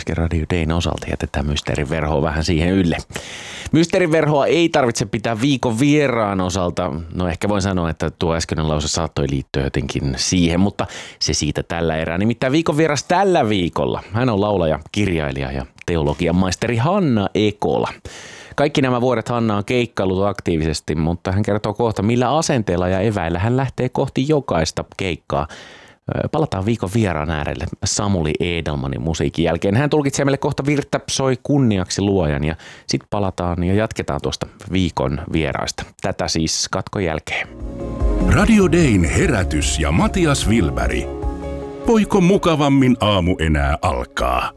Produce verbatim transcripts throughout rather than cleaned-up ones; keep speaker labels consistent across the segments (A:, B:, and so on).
A: äsken Radio Dayn osalta. Jätetään mysteeriverhoa vähän siihen ylle. Mysteeriverhoa ei tarvitse pitää viikon vieraan osalta. No ehkä voin sanoa, että tuo äskeinen lause saattoi liittyä jotenkin siihen, mutta se siitä tällä erää. Nimittäin viikon vieras tällä viikolla. Hän on laulaja, kirjailija ja teologian maisteri Hanna Ekola. Kaikki nämä vuodet Hanna on keikkaillut aktiivisesti, mutta hän kertoo kohta, millä asenteella ja eväillä hän lähtee kohti jokaista keikkaa. Palataan viikon vieraan äärelle Samuli Edelmanin musiikin jälkeen. Hän tulkitsee meille kohta Virttä soi kunniaksi luojan ja sitten palataan ja jatketaan tuosta viikon vieraista. Tätä siis katkon jälkeen.
B: Radio Dayn herätys ja Matias Wilberg. Voiko mukavammin aamu enää alkaa?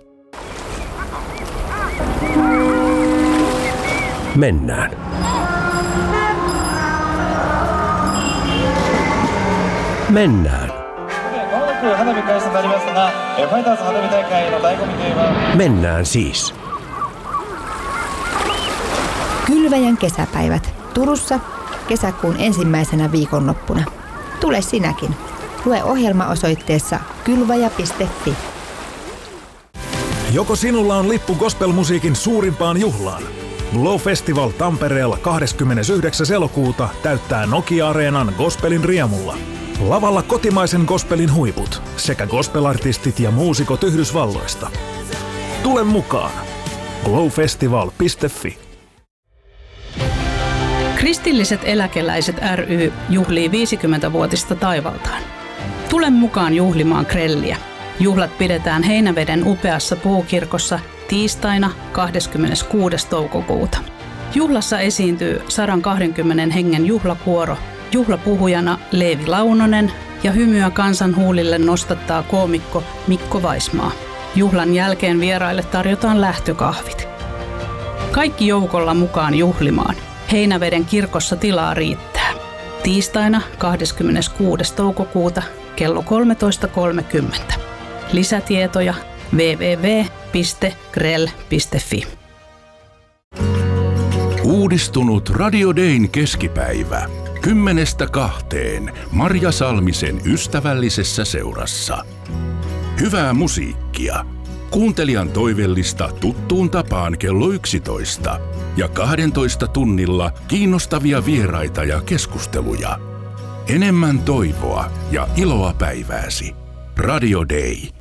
C: Mennään. Mennään. Mennään siis.
D: Kylväjän kesäpäivät Turussa kesäkuun ensimmäisenä viikonloppuna. Tule sinäkin. Lue ohjelma osoitteessa kylväjä piste fi.
E: Joko sinulla on lippu gospelmusiikin suurimpaan juhlaan? Glow Festival Tampereella kahdeskymmenesyhdeksäs elokuuta täyttää Nokia-areenan gospelin riemulla. Lavalla kotimaisen gospelin huiput sekä gospelartistit ja muusikot Yhdysvalloista. Tule mukaan! glowfestival piste fi.
F: Kristilliset eläkeläiset ry juhlii viisikymmentävuotista taivaltaan. Tule mukaan juhlimaan grelliä. Juhlat pidetään Heinäveden upeassa puukirkossa tiistaina kahdeskymmeneskuudes toukokuuta. Juhlassa esiintyy sata kaksikymmentä hengen juhlakuoro, juhlapuhujana Leevi Launonen ja hymyä kansan huulille nostattaa koomikko Mikko Vaismaa. Juhlan jälkeen vieraille tarjotaan lähtökahvit. Kaikki joukolla mukaan juhlimaan. Heinäveden kirkossa tilaa riittää. Tiistaina kahdeskymmeneskuudes toukokuuta kello kolmetoista kolmekymmentä. Lisätietoja double-u double-u double-u piste grell piste fi.
B: Uudistunut Radio Dayn keskipäivä. Kymmenestä kahteen Marja Salmisen ystävällisessä seurassa. Hyvää musiikkia. Kuuntelijan toivellista tuttuun tapaan kello yksitoista. Ja kahdentoista tunnilla kiinnostavia vieraita ja keskusteluja. Enemmän toivoa ja iloa päivääsi. Radio Day.